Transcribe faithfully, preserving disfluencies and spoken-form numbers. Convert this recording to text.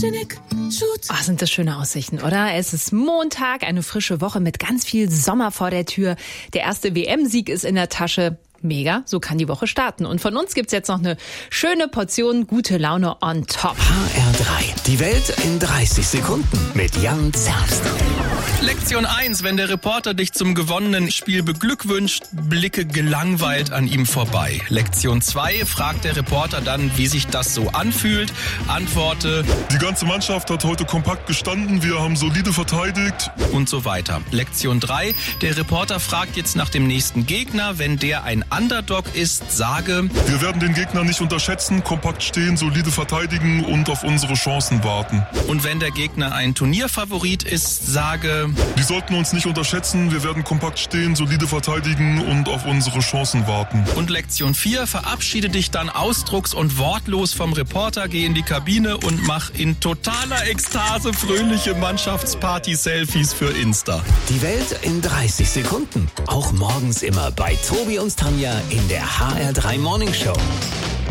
Oh, sind das schöne Aussichten, oder? Es ist Montag, eine frische Woche mit ganz viel Sommer vor der Tür. Der erste W M-Sieg ist in der Tasche. Mega, so kann die Woche starten. Und von uns gibt's jetzt noch eine schöne Portion gute Laune on top. H R drei, die Welt in dreißig Sekunden mit Jan Zerbst. Lektion eins, wenn der Reporter dich zum gewonnenen Spiel beglückwünscht, blicke gelangweilt an ihm vorbei. Lektion zwei, fragt der Reporter dann, wie sich das so anfühlt. Antworte: Die ganze Mannschaft hat heute kompakt gestanden, wir haben solide verteidigt. Und so weiter. Lektion drei, der Reporter fragt jetzt nach dem nächsten Gegner. Wenn der ein Underdog ist, sage: Wir werden den Gegner nicht unterschätzen, kompakt stehen, solide verteidigen und auf unsere Chancen warten. Und wenn der Gegner ein Turnierfavorit ist, sage: Die sollten uns nicht unterschätzen, wir werden kompakt stehen, solide verteidigen und auf unsere Chancen warten. Und Lektion vier, verabschiede dich dann ausdrucks- und wortlos vom Reporter, geh in die Kabine und mach in totaler Ekstase fröhliche Mannschaftsparty-Selfies für Insta. Die Welt in dreißig Sekunden. Auch morgens immer bei Tobi und Tanja in der H R drei Morning Show.